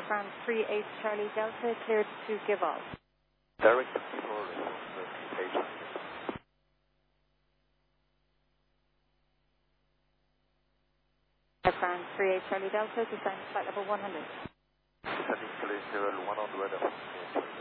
Air France 38 Charlie Delta, cleared to give off. Direct for page. Air France 38 Charlie Delta, descend flight level 100. Descending to level 100.